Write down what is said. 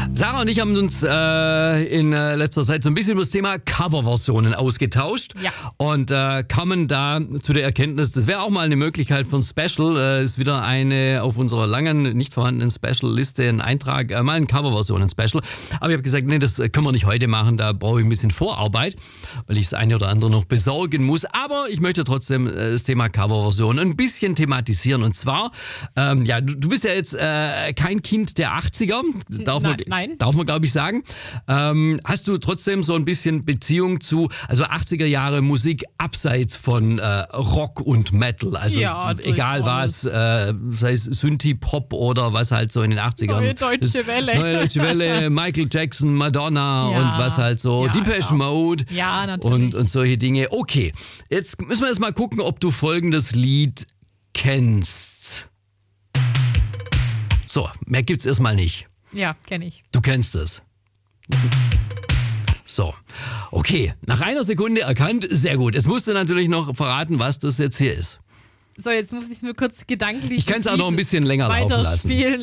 Sarah und ich haben uns in letzter Zeit so ein bisschen über das Thema Coverversionen ausgetauscht. Ja. Und kamen da zu der Erkenntnis, das wäre auch mal eine Möglichkeit für ein Special. Ist wieder eine auf unserer langen, nicht vorhandenen Special-Liste ein Eintrag, mal ein Coverversionen-Special. Aber ich habe gesagt, nee, das können wir nicht heute machen, da brauche ich ein bisschen Vorarbeit, weil ich das eine oder andere noch besorgen muss. Aber ich möchte trotzdem das Thema Coverversionen ein bisschen thematisieren. Und zwar, du bist ja jetzt kein Kind der 80er, Nein. darf man glaube ich sagen. Hast du trotzdem so ein bisschen Beziehung zu, also 80er Jahre Musik abseits von Rock und Metal? Also Ja, egal was, sei es Synthie-Pop oder was halt so in den 80ern. Neue Deutsche Welle. Neue Deutsche Welle, Michael Jackson, Madonna Ja. und was halt so, Ja, Depeche klar. Mode Ja, natürlich. und solche Dinge. Okay, jetzt müssen wir erst mal gucken, ob du folgendes Lied kennst. So, mehr gibt's erstmal nicht. Ja, kenne ich. Du kennst es. So, okay, nach einer Sekunde erkannt, sehr gut. Jetzt musst du natürlich noch verraten, was das jetzt hier ist. So, jetzt muss ich nur kurz gedanklich Ich kann es das auch noch ein Lied bisschen länger laufen lassen. weiterspielen